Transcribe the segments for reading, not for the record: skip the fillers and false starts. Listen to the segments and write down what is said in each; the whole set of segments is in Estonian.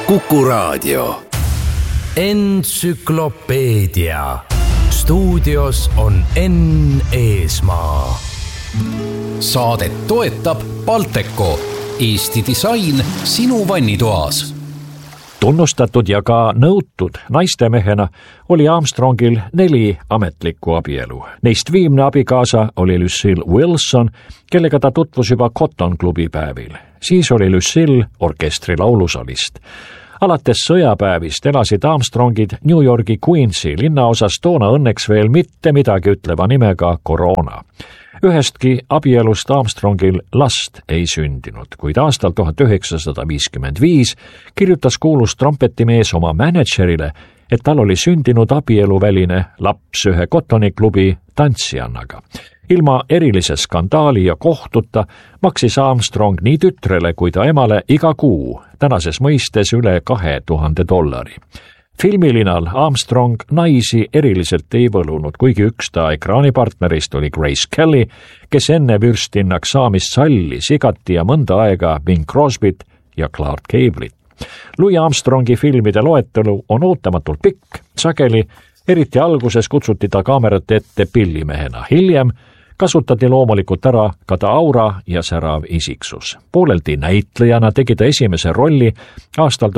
Kuku Raadio. Entsüklopeedia. Stuudios on Enn Eesmaa. Saadet toetab Balteco, Eesti disain sinu vannitoas. Tunnustatud ja ka nõutud naistemehena oli Armstrongil 4 ametlikku abielu. Neist viimne abikaasa oli Lucille Wilson, kellega ta tutvus juba Cotton klubi päevil. Siis oli Lucille orkestri laulusolist. Alates sõjapäevist elasid Armstrongid New Yorgi Queensi linnaosas toona õnneks veel mitte midagi ütleva nimega Corona. Ühestki abielust Armstrongil last ei sündinud, kuid aastal 1955 kirjutas kuulus trompetimees oma mänedžerile, et tal oli sündinud abieluväline laps ühe Cottoni klubi tantsijannaga. Ilma erilise skandaali ja kohtuta maksis Armstrong nii tütrele kui ta emale iga kuu, tänases mõistes üle $2000. Filmilinal Armstrong naisi eriliselt ei võlunud, kuigi üks ta ekraanipartnerist oli Grace Kelly, kes enne vürstinnaks saamist sallis igati ja mõnda aega Bing Crosbyt ja Clark Gable'it. Louis Armstrongi filmide loetelu on ootamatult pikk, sageli, eriti alguses kutsuti ta kaamerate ette pillimehena. Hiljem kasutati loomulikult ära ka ta aura ja särav isiksus. Pooleldi näitlejana tegi ta esimese rolli aastal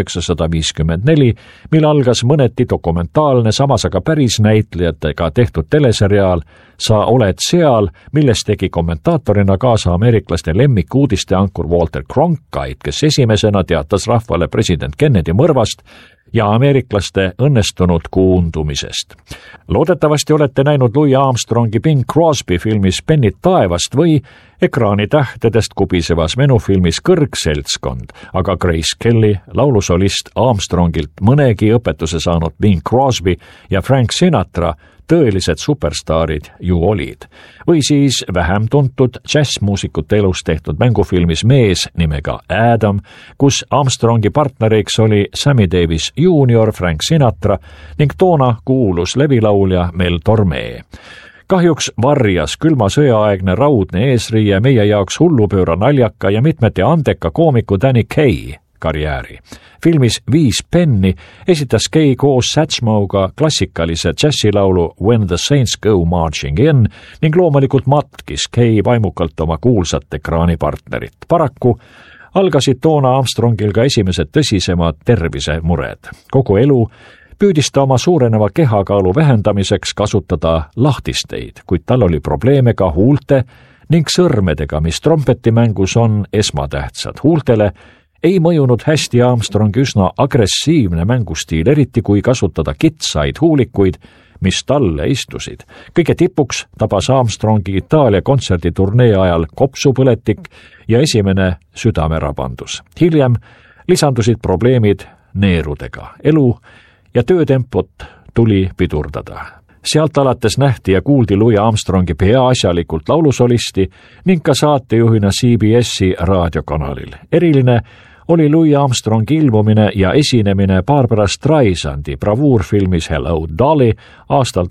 1954, mil algas mõneti dokumentaalne, samas aga päris näitlejatega tehtud teleseriaal Sa oled seal, milles tegi kommentaatorina kaasa ameeriklaste lemmikuudiste ankur Walter Cronkite, kes esimesena teatas rahvale president Kennedy mõrvast ja ameeriklaste õnnestunud kuundumisest. Loodetavasti olete näinud Louis Armstrongi Bing Crosby filmis Pennid taevast või ekraanitähtedest kubisevas menufilmis Kõrgseltskond, aga Grace Kelly, laulusolist Armstrongilt mõnegi õpetuse saanud Bing Crosby ja Frank Sinatra tõelised superstaarid ju olid. Või siis vähem tuntud džässmuusikute elus tehtud mängufilmis Mees nimega Adam, kus Armstrongi partneriks oli Sammy Davis Jr., Frank Sinatra ning toona kuulus levilaulja Mel Torme. Kahjuks varjas külma sõjaaegne raudne eesriie meie jaoks hullupööra naljaka ja mitmete andeka koomiku Danny Kaye karjääri. Filmis 5 penni esitas Kaye koos Satchmoga klassikalise džässilaulu When the Saints Go Marching In ning loomulikult matkis Kaye vaimukalt oma kuulsat ekraanipartnerit. Paraku algasid toona Armstrongil ka esimesed tõsisemad tervisemured. Kogu elu püüdis ta oma suureneva kehakaalu vähendamiseks kasutada lahtisteid, kuid tal oli probleeme ka huulte ning sõrmedega, mis trompetimängus on esmatähtsad. Huultele ei mõjunud hästi Armstrongi üsna agressiivne mängustiil, eriti kui kasutada kitsaid huulikuid, mis talle istusid. Kõige tipuks tabas Armstrongi Itaalia kontserditurnee ajal kopsupõletik ja esimene südamerabandus. Hiljem lisandusid probleemid neerudega. Elu ja töötempot tuli pidurdada. Sealt alates nähti ja kuuldi Louis Armstrongi peaasjalikult laulusolisti ning ka saatejuhina CBS-i raadiokanalil. Eriline oli Louis Armstrongi ilmumine ja esinemine Barbara Streisandi bravuurfilmis Hello Dolly aastal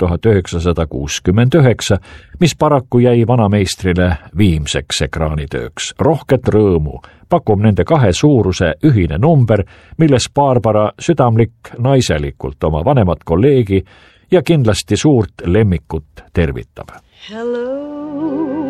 1969, mis paraku jäi vanameistrile viimseks ekraanitööks. Rohket rõõmu pakub nende 2 suuruse ühine number, milles Barbara südamlik naiselikult oma vanemat kolleegi ja kindlasti suurt lemmikut tervitab. Hello